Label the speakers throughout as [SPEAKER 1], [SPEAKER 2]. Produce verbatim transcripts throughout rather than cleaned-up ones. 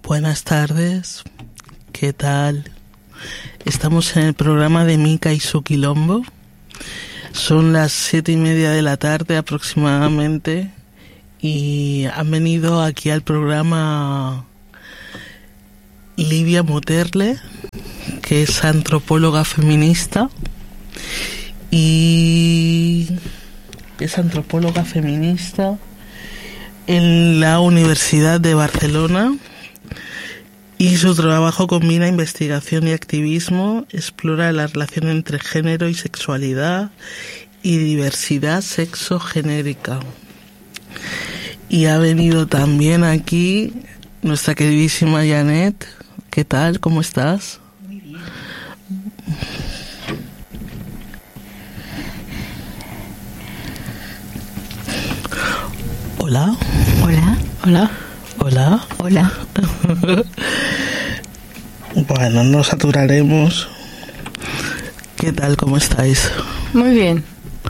[SPEAKER 1] Buenas tardes, ¿qué tal? Estamos en el programa de Mica y su quilombo. Son las siete y media de la tarde aproximadamente y han venido aquí al programa Livia Moterle, que es antropóloga feminista y es antropóloga feminista en la Universidad de Barcelona. Y su trabajo combina investigación y activismo, explora la relación entre género y sexualidad y diversidad sexogenérica. Y ha venido también aquí nuestra queridísima Janet. ¿Qué tal? ¿Cómo estás?
[SPEAKER 2] Muy bien.
[SPEAKER 1] Hola.
[SPEAKER 2] Hola. Hola.
[SPEAKER 1] Hola.
[SPEAKER 2] Hola.
[SPEAKER 1] Bueno, no saturaremos. ¿Qué tal? ¿Cómo estáis?
[SPEAKER 2] Muy bien.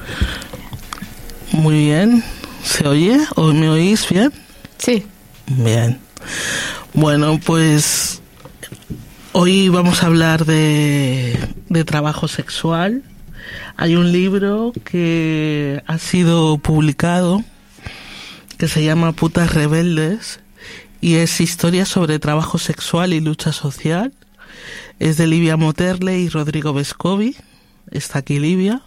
[SPEAKER 1] Muy bien. ¿Se oye? ¿O me oís bien?
[SPEAKER 2] Sí.
[SPEAKER 1] Bien. Bueno, pues hoy vamos a hablar de, de trabajo sexual. Hay un libro que ha sido publicado que se llama Putas Rebeldes y es historia sobre trabajo sexual y lucha social. Es de Livia Moterle y Rodrigo Vescovi. Está aquí Livia.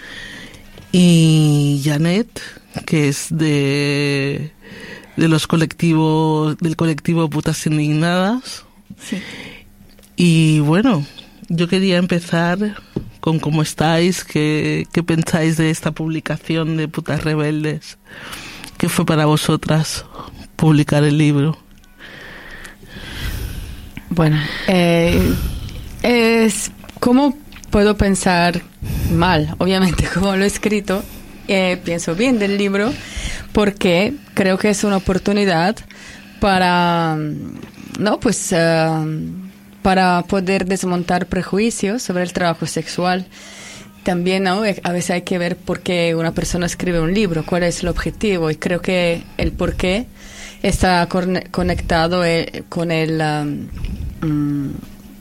[SPEAKER 1] Y Janet, que es de, de los colectivos, del colectivo Putas Indignadas.
[SPEAKER 2] Sí.
[SPEAKER 1] Y bueno, yo quería empezar con cómo estáis, qué, qué pensáis de esta publicación de Putas Rebeldes. ¿Qué fue para vosotras publicar el libro?
[SPEAKER 2] Bueno, eh, es ¿cómo puedo pensar mal? Obviamente, como lo he escrito, eh, pienso bien del libro porque creo que es una oportunidad para, no, pues, uh, para poder desmontar prejuicios sobre el trabajo sexual. También, ¿no? A veces hay que ver por qué una persona escribe un libro, cuál es el objetivo, y creo que el por qué está conectado con el, um, um,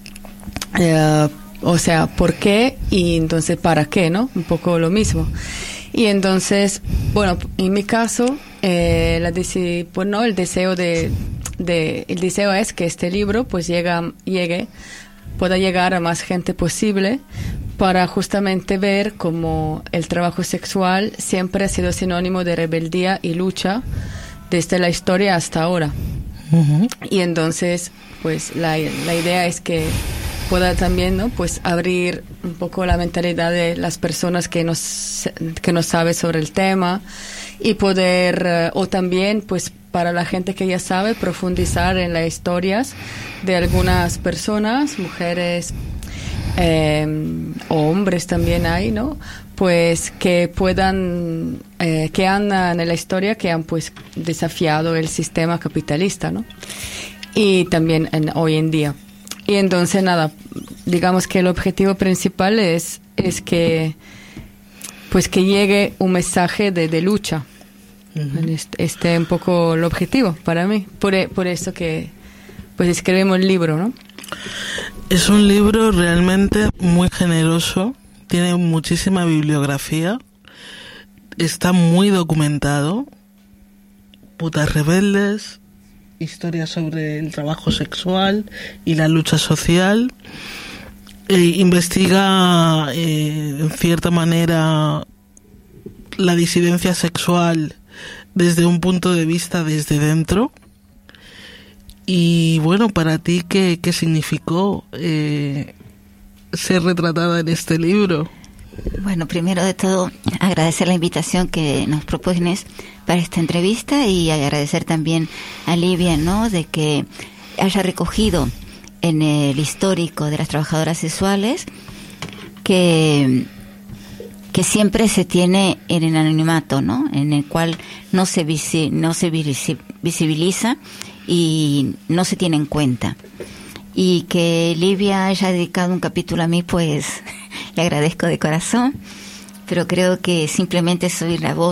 [SPEAKER 2] uh, o sea, por qué y entonces para qué, ¿no? Un poco lo mismo. Y entonces, bueno, en mi caso, eh, la deci- pues no, el deseo de, de, el deseo es que este libro, pues, llega, llegue, pueda llegar a más gente posible, para justamente ver cómo el trabajo sexual siempre ha sido sinónimo de rebeldía y lucha desde la historia hasta ahora. Uh-huh. Y entonces, pues la, la idea es que pueda también, ¿no? Pues abrir un poco la mentalidad de las personas que no, que no saben sobre el tema y poder, uh, o también, pues para la gente que ya sabe, profundizar en las historias de algunas personas, mujeres, Eh, o hombres también hay, ¿no? Pues que puedan, eh, que han en la historia, que han pues desafiado el sistema capitalista, ¿no? Y también en, hoy en día. Y entonces nada, digamos que el objetivo principal es, es que, pues que llegue un mensaje de, de lucha. Uh-huh. Este, este es un poco el objetivo para mí. Por, por eso que pues escribimos el libro, ¿no?
[SPEAKER 1] Es un libro realmente muy generoso, tiene muchísima bibliografía, está muy documentado. Putas Rebeldes, historia sobre el trabajo sexual y la lucha social. Eh, investiga eh, en cierta manera la disidencia sexual desde un punto de vista desde dentro. Y bueno, para ti, ¿qué, qué significó eh, ser retratada en este libro?
[SPEAKER 3] Bueno, primero de todo, agradecer la invitación que nos propones para esta entrevista y agradecer también a Livia, ¿no?, de que haya recogido en el histórico de las trabajadoras sexuales que, que siempre se tiene en el anonimato, ¿no?, en el cual no se, visi, no se visibiliza y no se tiene en cuenta. Y que Livia haya dedicado un capítulo a mí, pues le agradezco de corazón, pero creo que simplemente soy la voz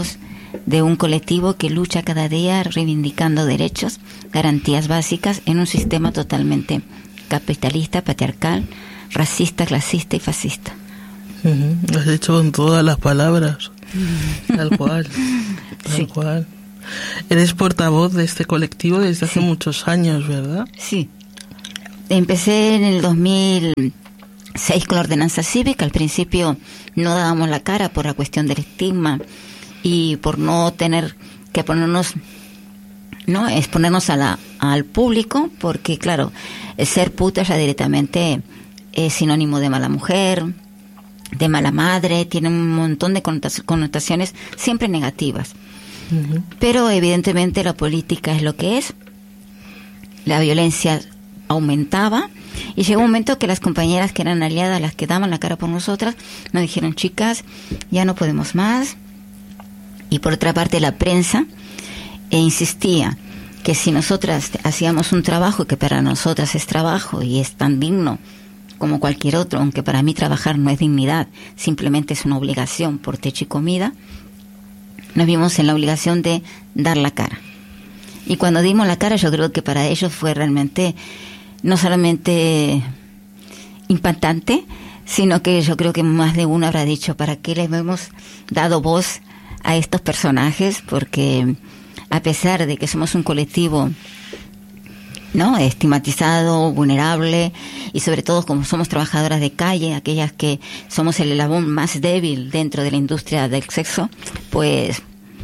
[SPEAKER 3] de un colectivo que lucha cada día reivindicando derechos, garantías básicas en un sistema totalmente capitalista, patriarcal, racista, clasista y fascista.
[SPEAKER 1] Uh-huh. Lo has dicho con todas las palabras. Tal cual. Tal
[SPEAKER 3] Sí.
[SPEAKER 1] cual. Eres portavoz de este colectivo desde hace
[SPEAKER 3] Sí.
[SPEAKER 1] muchos años, ¿verdad?
[SPEAKER 3] Sí. Empecé en el dos mil seis con la ordenanza cívica. Al principio no dábamos la cara por la cuestión del estigma y por no tener que ponernos, no exponernos a la, al público, porque claro, ser puta ya directamente es sinónimo de mala mujer, de mala madre, tiene un montón de connotaciones siempre negativas.
[SPEAKER 1] Uh-huh.
[SPEAKER 3] Pero evidentemente la política es lo que es, la violencia aumentaba y llegó un momento que las compañeras que eran aliadas, las que daban la cara por nosotras, nos dijeron: chicas, ya no podemos más. Y por otra parte la prensa e insistía que si nosotras hacíamos un trabajo que para nosotras es trabajo y es tan digno como cualquier otro, aunque para mí trabajar no es dignidad, simplemente es una obligación por techo y comida, nos vimos en la obligación de dar la cara. Y cuando dimos la cara, yo creo que para ellos fue realmente no solamente impactante, sino que yo creo que más de uno habrá dicho: ¿para qué les hemos dado voz a estos personajes? Porque a pesar de que somos un colectivo, ¿no?, estigmatizado, vulnerable, y sobre todo como somos trabajadoras de calle, aquellas que somos el eslabón más débil dentro de la industria del sexo, pues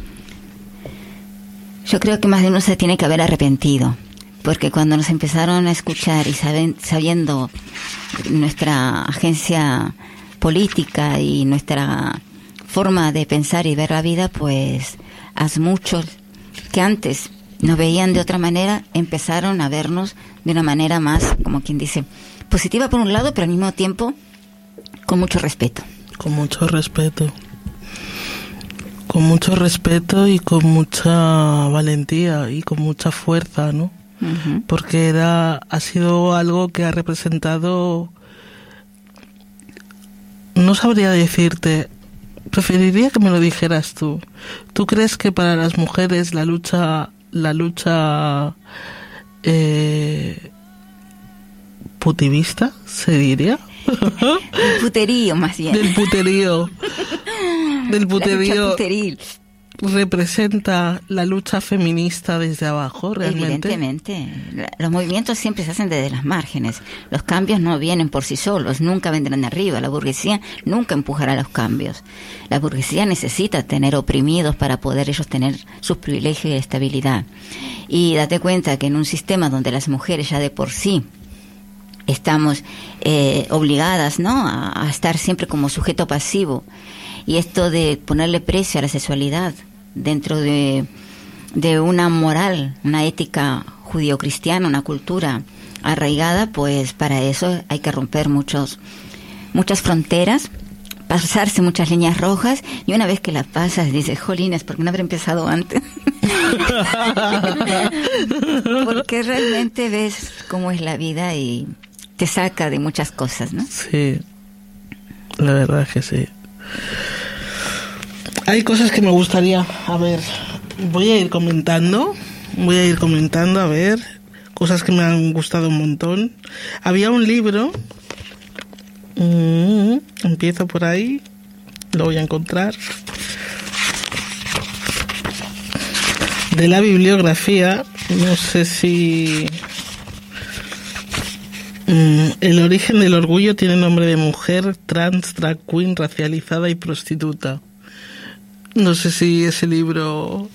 [SPEAKER 3] yo creo que más de uno se tiene que haber arrepentido, porque cuando nos empezaron a escuchar y saben, sabiendo nuestra agencia política y nuestra forma de pensar y ver la vida, pues a muchos que antes nos veían de otra manera empezaron a vernos de una manera más, como quien dice, positiva por un lado, pero al mismo tiempo con mucho respeto.
[SPEAKER 1] Con mucho respeto. Con mucho respeto y con mucha valentía y con mucha fuerza, ¿no?
[SPEAKER 3] Uh-huh.
[SPEAKER 1] Porque era, ha sido algo que ha representado, no sabría decirte, preferiría que me lo dijeras tú. ¿Tú crees que para las mujeres la lucha, la lucha eh, putivista, se diría?
[SPEAKER 3] El puterío, más bien.
[SPEAKER 1] Del puterío. Del puterío.
[SPEAKER 3] La lucha puteril.
[SPEAKER 1] ¿Representa la lucha feminista desde abajo, realmente?
[SPEAKER 3] Evidentemente. Los movimientos siempre se hacen desde las márgenes. Los cambios no vienen por sí solos, nunca vendrán de arriba. La burguesía nunca empujará los cambios. La burguesía necesita tener oprimidos para poder ellos tener sus privilegios y estabilidad. Y date cuenta que en un sistema donde las mujeres ya de por sí estamos eh, obligadas, ¿no?, a, a estar siempre como sujeto pasivo, y esto de ponerle precio a la sexualidad dentro de, de una moral, una ética judío-cristiana, una cultura arraigada, pues para eso hay que romper muchos muchas fronteras, pasarse muchas líneas rojas, y una vez que las pasas dices: jolines, ¿por qué no habré empezado antes? Porque realmente ves cómo es la vida y te saca de muchas cosas, ¿no?
[SPEAKER 1] Sí, la verdad es que sí. Hay cosas que me gustaría, a ver, voy a ir comentando, voy a ir comentando, a ver, cosas que me han gustado un montón. Había un libro, mmm, empiezo por ahí, lo voy a encontrar, de la bibliografía, no sé si... Mm, el origen del orgullo tiene nombre de mujer, trans, drag queen, racializada y prostituta. No sé si ese libro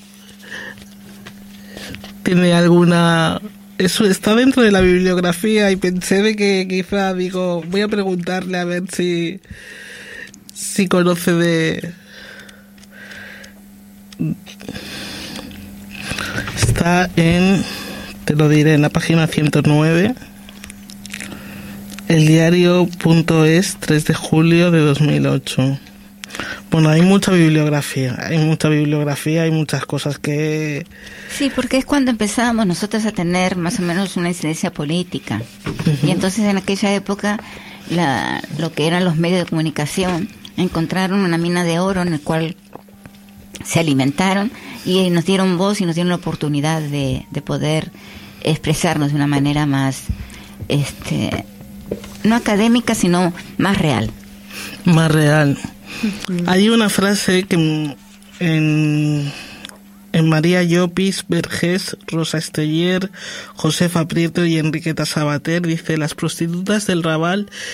[SPEAKER 1] tiene alguna... Eso está dentro de la bibliografía y pensé de que quizá, digo, voy a preguntarle a ver si si conoce de... Está en, te lo diré, en la página ciento nueve. El diario.es, tres de julio de dos mil ocho. Bueno, hay mucha bibliografía, hay mucha bibliografía, hay muchas cosas que...
[SPEAKER 3] Sí, porque es cuando empezamos nosotros a tener más o menos una incidencia política. Uh-huh. Y entonces en aquella época la, lo que eran los medios de comunicación encontraron una mina de oro en el cual se alimentaron y nos dieron voz y nos dieron la oportunidad de, de poder expresarnos de una manera más, este, no académica, sino más real.
[SPEAKER 1] Más real. Uh-huh. Hay una frase que en, en María Llopis, Vergés, Rosa Esteller, Josefa Prieto y Enriqueta Sabater dice: las prostitutas del Raval